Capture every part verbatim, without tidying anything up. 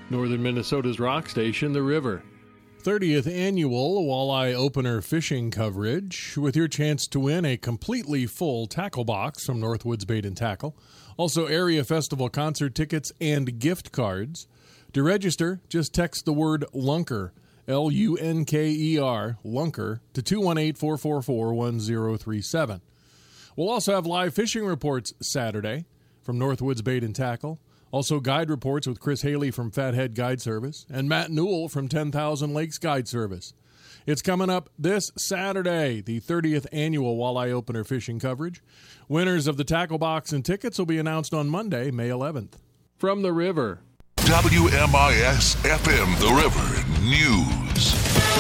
Northern Minnesota's rock station, The River. thirtieth Annual Walleye Opener Fishing Coverage, with your chance to win a completely full tackle box from Northwoods Bait and Tackle. Also, Area Festival concert tickets and gift cards. To register, just text the word LUNKER, L U N K E R, LUNKER, to two one eight, four four four, one zero three seven. We'll also have live fishing reports Saturday from Northwoods Bait and Tackle. Also, guide reports with Chris Haley from Fathead Guide Service and Matt Newell from ten thousand Lakes Guide Service. It's coming up this Saturday, the thirtieth Annual Walleye Opener Fishing Coverage. Winners of the tackle box and tickets will be announced on Monday, May eleventh. From The River. W M I S F M, The River News.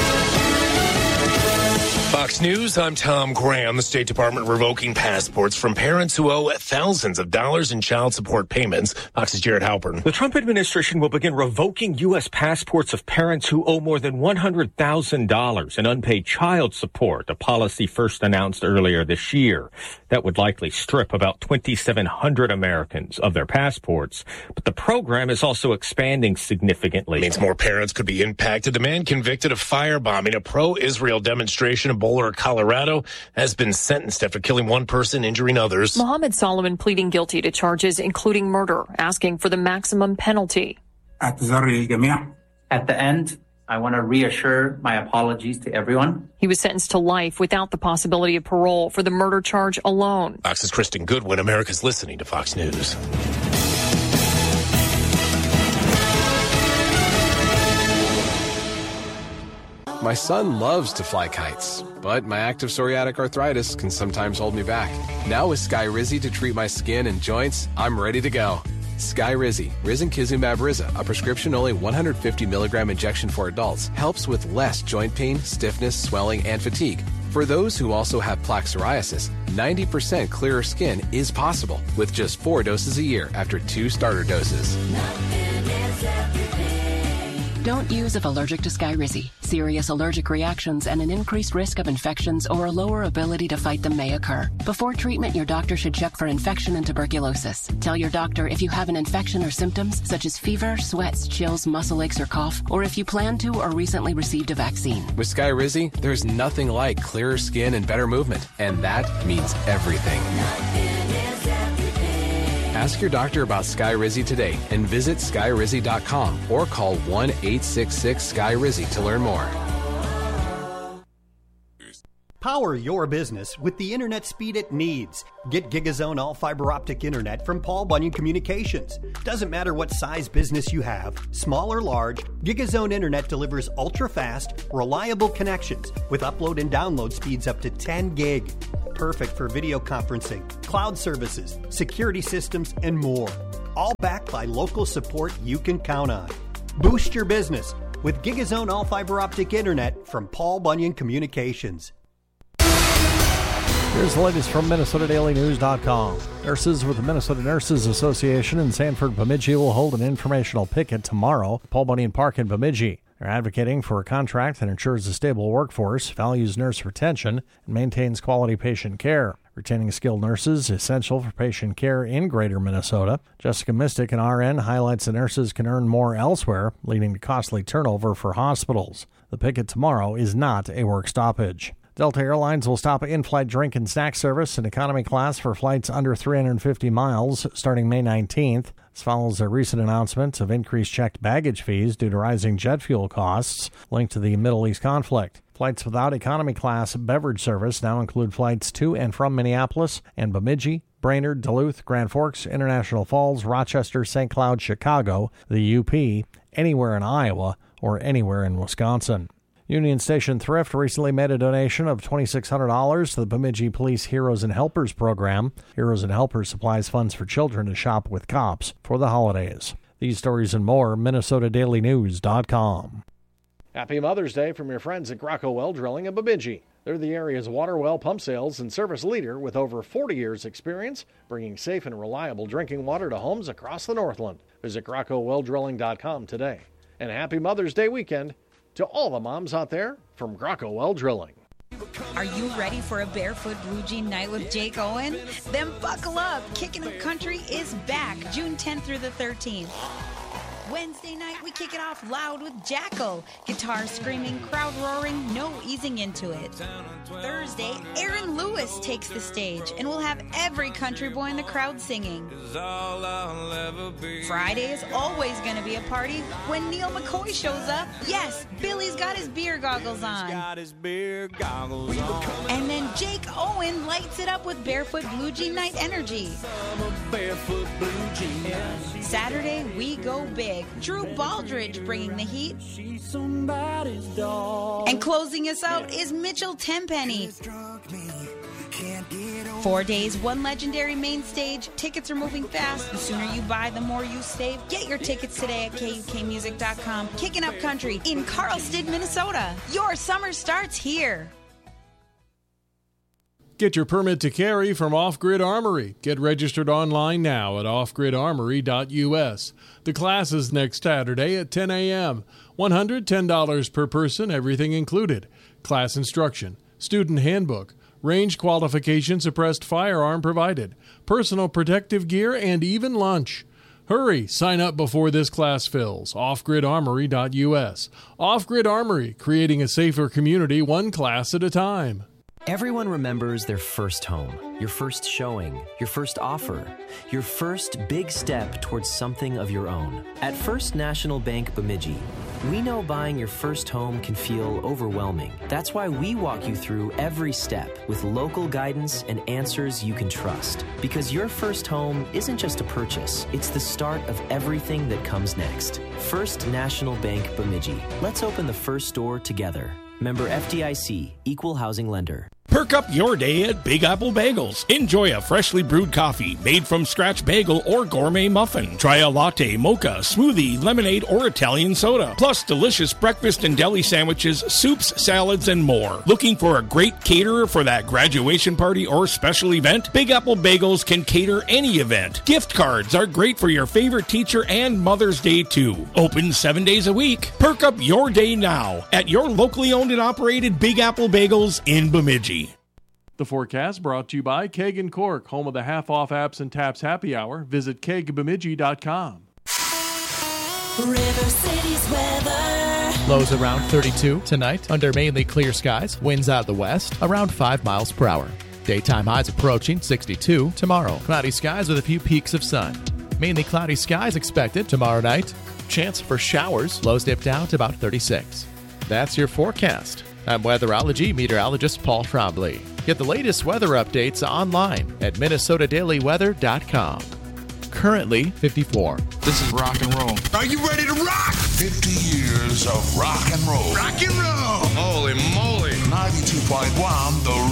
Fox News, I'm Tom Graham. The State Department revoking passports from parents who owe thousands of dollars in child support payments. Fox's Jared Halpern. The Trump administration will begin revoking U S passports of parents who owe more than one hundred thousand dollars in unpaid child support, a policy first announced earlier this year. That would likely strip about twenty-seven hundred Americans of their passports. But the program is also expanding significantly. It means more parents could be impacted. A man convicted of firebombing a pro-Israel demonstration in Boulder, Colorado, has been sentenced after killing one person, injuring others. Mohammed Solomon pleading guilty to charges including murder, asking for the maximum penalty. At the end, I want to reassure my apologies to everyone. He was sentenced to life without the possibility of parole for the murder charge alone. Fox's Kristen Goodwin. America's listening to Fox News. My son loves to fly kites, but my active psoriatic arthritis can sometimes hold me back. Now with Skyrizi to treat my skin and joints, I'm ready to go. Skyrizi, risankizumab Riza, a prescription-only one hundred fifty milligram injection for adults, helps with less joint pain, stiffness, swelling, and fatigue. For those who also have plaque psoriasis, ninety percent clearer skin is possible with just four doses a year after two starter doses. Don't use if allergic to Skyrizi. Serious allergic reactions and an increased risk of infections or a lower ability to fight them may occur. Before treatment, your doctor should check for infection and tuberculosis. Tell your doctor if you have an infection or symptoms such as fever, sweats, chills, muscle aches, or cough, or if you plan to or recently received a vaccine. With Skyrizi, there's nothing like clearer skin and better movement, and that means everything. Ask your doctor about Skyrizi today and visit Skyrizi dot com or call one eight six six Sky Rizi to learn more. Power your business with the internet speed it needs. Get GigaZone all fiber optic internet from Paul Bunyan Communications. Doesn't matter what size business you have, small or large, GigaZone internet delivers ultra-fast, reliable connections with upload and download speeds up to ten gig. Perfect for video conferencing, cloud services, security systems, and more. All backed by local support you can count on. Boost your business with GigaZone all fiber optic internet from Paul Bunyan Communications. Here's the latest from Minnesota Daily News dot com. Nurses with the Minnesota Nurses Association in Sanford, Bemidji will hold an informational picket tomorrow at Paul Bunyan Park in Bemidji. They're advocating for a contract that ensures a stable workforce, values nurse retention, and maintains quality patient care. Retaining skilled nurses is essential for patient care in Greater Minnesota. Jessica Mystic, an R N, highlights that nurses can earn more elsewhere, leading to costly turnover for hospitals. The picket tomorrow is not a work stoppage. Delta Airlines will stop in-flight drink and snack service in economy class for flights under three hundred fifty miles starting May nineteenth. This follows a recent announcement of increased checked baggage fees due to rising jet fuel costs linked to the Middle East conflict. Flights without economy class beverage service now include flights to and from Minneapolis and Bemidji, Brainerd, Duluth, Grand Forks, International Falls, Rochester, Saint Cloud, Chicago, the U P, anywhere in Iowa, or anywhere in Wisconsin. Union Station Thrift recently made a donation of twenty-six hundred dollars to the Bemidji Police Heroes and Helpers program. Heroes and Helpers supplies funds for children to shop with cops for the holidays. These stories and more, Minnesota Daily News dot com. Happy Mother's Day from your friends at Graco Well Drilling in Bemidji. They're the area's water well pump sales and service leader with over forty years experience, bringing safe and reliable drinking water to homes across the Northland. Visit Graco Well Drilling dot com today. And happy Mother's Day weekend to all the moms out there from Graco Well Drilling. Are you ready for a barefoot blue jean night with Jake Owen? Then buckle up. Kickin' Up Country is back June tenth through the thirteenth. Wednesday night, we kick it off loud with Jackal. Guitar screaming, crowd roaring, no easing into it. Thursday, Aaron Lewis takes the stage, and we'll have every country boy in the crowd singing. Friday is always going to be a party when Neil McCoy shows up. Yes, Billy's got his beer goggles on. And then Jake Owen lights it up with Barefoot Blue Jean Night Energy. Saturday, we go big. Drew Baldridge bringing the heat. And closing us out is Mitchell Tenpenny. Four days, one legendary main stage. Tickets are moving fast. The sooner you buy, the more you save. Get your tickets today at K U K music dot com. Kicking Up Country in Carlsted, Minnesota. Your summer starts here. Get your permit to carry from Off Grid Armory. Get registered online now at off grid armory dot u s. The class is next Saturday at ten a.m. one hundred ten dollars per person, everything included. Class instruction, student handbook, range qualification, suppressed firearm provided, personal protective gear, and even lunch. Hurry, sign up before this class fills. off grid armory dot u s. Off Grid Armory, creating a safer community one class at a time. Everyone remembers their first home, your first showing, your first offer, your first big step towards something of your own. At First National Bank Bemidji, we know buying your first home can feel overwhelming. That's why we walk you through every step with local guidance and answers you can trust. Because your first home isn't just a purchase, it's the start of everything that comes next. First National Bank Bemidji. Let's open the first door together. Member F D I C, Equal Housing Lender. Perk up your day at Big Apple Bagels. Enjoy a freshly brewed coffee, made from scratch bagel or gourmet muffin. Try a latte, mocha, smoothie, lemonade, or Italian soda. Plus delicious breakfast and deli sandwiches, soups, salads, and more. Looking for a great caterer for that graduation party or special event? Big Apple Bagels can cater any event. Gift cards are great for your favorite teacher and Mother's Day too. Open seven days a week. Perk up your day now at your locally owned and operated Big Apple Bagels in Bemidji. The forecast brought to you by Keg and Cork, home of the half-off Apps and Taps happy hour. Visit keg bemidji dot com. River City's weather. Lows around thirty-two tonight under mainly clear skies. Winds out of the west around five miles per hour. Daytime highs approaching sixty-two tomorrow. Cloudy skies with a few peaks of sun. Mainly cloudy skies expected tomorrow night. Chance for showers. Lows dip down to about thirty-six. That's your forecast. I'm weatherology meteorologist Paul Trombley. Get the latest weather updates online at minnesota daily weather dot com. Currently fifty-four. This is rock and roll. Are you ready to rock? fifty years of rock and roll. Rock and roll. Holy moly. ninety-two point one The